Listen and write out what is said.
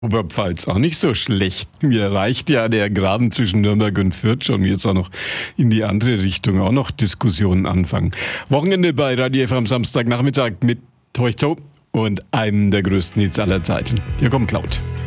Oberpfalz auch nicht so schlecht. Mir reicht ja der Graben zwischen Nürnberg und Fürth schon. Jetzt auch noch in die andere Richtung auch noch Diskussionen anfangen. Wochenende bei Radio F am Samstagnachmittag mit Teuchto und einem der größten Hits aller Zeiten. Hier kommt Cloud.